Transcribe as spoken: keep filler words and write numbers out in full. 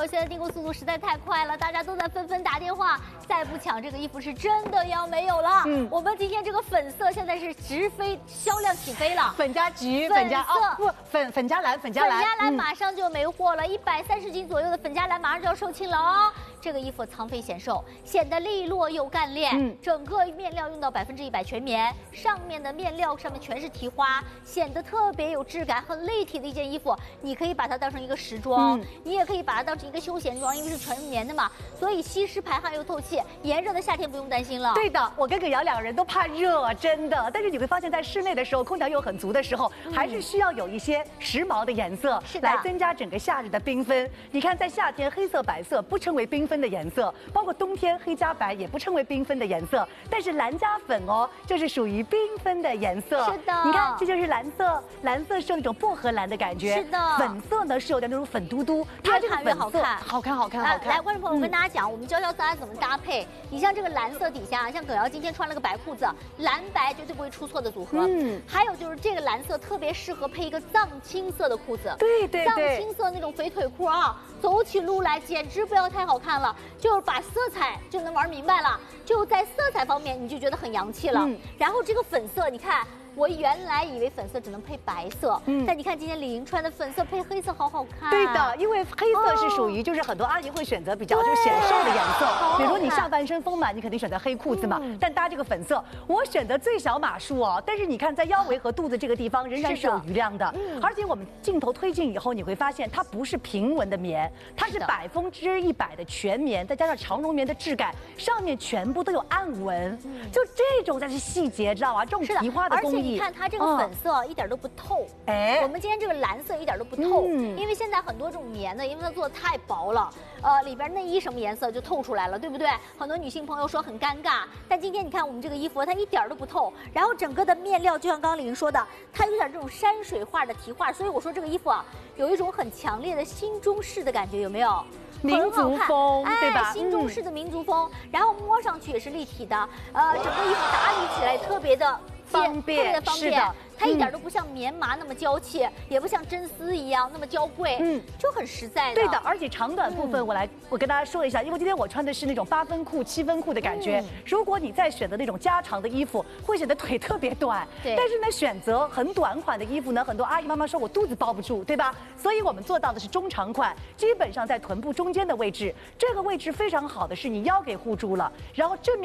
现在订购速度实在太快了，大家都在纷纷打电话，再不抢这个衣服是真的要没有了。嗯，我们今天这个粉色现在是直飞，销量起飞了。 粉加橘，粉加哦不粉粉加蓝，粉加蓝， 粉加蓝马上就没货了，一百三十斤左右的粉加蓝马上就要售罄了哦。这个衣服藏肥显瘦，显得利落又干练。嗯，整个面料用到百分之一百全棉，上面的面料上面全是提花，显得特别有质感，很立体的一件衣服。你可以把它当成一个时装，嗯、你也可以把它当成一个休闲装，因为是纯棉的嘛，所以吸湿排汗又透气，炎热的夏天不用担心了。 对的，我跟葛瑶两个人都怕热，真的。但是你会发现在室内的时候，空调又很足的时候，嗯、还是需要有一些时髦的颜色，来增加整个夏日的缤纷。你看，在夏天黑色、白色不称为缤纷的颜色，包括冬天黑加白也不称为缤纷的颜色，但是蓝加粉哦，就是属于缤纷的颜色。 是的， 你看这就是蓝色，蓝色是有那种薄荷蓝的感觉。 是的， 粉色呢是有点那种粉嘟嘟，它这个粉色好看，好看，好看。 来，观众朋友，我跟大家讲，我们教教大家怎么搭配。你像这个蓝色底下，像葛瑶今天穿了个白裤子，蓝白绝对不会出错的组合。嗯，还有就是这个蓝色特别适合配一个藏青色的裤子。 对对对， 藏青色那种肥腿裤啊，走起路来简直不要太好看了，就是把色彩就能玩明白了，就在色彩方面你就觉得很洋气了。嗯，然后这个粉色，你看。我原来以为粉色只能配白色，嗯，但你看今天李莹穿的粉色配黑色好好看。 对的，因为黑色是属于就是很多阿姨会选择比较就是显瘦的颜色，比如你下半身丰满，你肯定选择黑裤子嘛。嗯、但搭这个粉色，我选择最小码数哦。但是你看在腰围和肚子这个地方仍然是有余量的，嗯、而且我们镜头推进以后，你会发现它不是平纹的棉，它是百分之一百的全棉，再加上长绒棉的质感，上面全部都有暗纹，嗯、就这种才是细节，知道吗？这种提花的工艺。 你看它这个粉色一点都不透，哎，我们今天这个蓝色一点都不透，嗯、因为现在很多这种棉呢，因为它做的太薄了，呃，里边内衣什么颜色就透出来了，对不对？很多女性朋友说很尴尬，但今天你看我们这个衣服，它一点都不透，然后整个的面料就像刚刚李莹说的，它有点这种山水画的提画，所以我说这个衣服啊，有一种很强烈的新中式的感觉，有没有？ 民族风，对吧？ 哎，新中式的民族风，然后摸上去也是立体的，呃，整个衣服打理起来特别的。 方便， 特别的方便，它一点都不像棉麻那么娇气，嗯、也不像真丝一样那么娇贵，嗯，就很实在的。 对的，而且长短部分我来，嗯、我跟大家说一下，因为今天我穿的是那种八分裤、七分裤的感觉。嗯、如果你再选择那种加长的衣服，会显得腿特别短。对。但是呢，选择很短款的衣服呢，很多阿姨妈妈说我肚子包不住，对吧？所以我们做到的是中长款，基本上在臀部中间的位置，这个位置非常好的是你腰给护住了，然后正面。